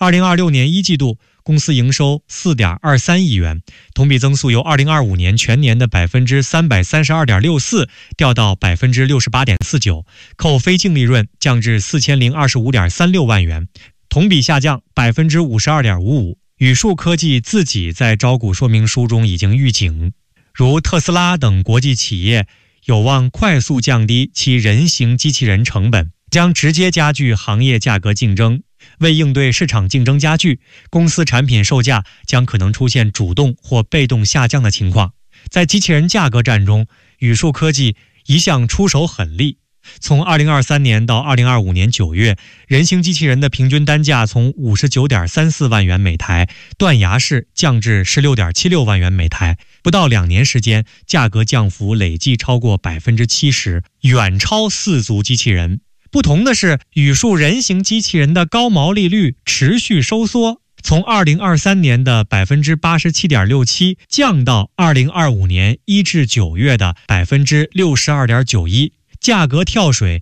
2026年1季度，公司营收4.23亿元，同比增速由2025年全年的332.64%掉到68.49%，扣非净利润降至4025.36万元，同比下降52.55%。宇树科技自己在招股说明书中已经预警，如特斯拉等国际企业有望快速降低其人形机器人成本，将直接加剧行业价格竞争。为应对市场竞争加剧，公司产品售价将可能出现主动或被动下降的情况。在机器人价格战中，宇树科技一向出手狠厉。从2023年到2025年9月，人形机器人的平均单价从59.34万元每台断崖式降至16.76万元每台，不到2年时间，价格降幅累计超过70%，远超四足机器人。不同的是，宇树人形机器人的高毛利率持续收缩，从2023年的87.67%降到2025年1至9月的62.91%，价格跳水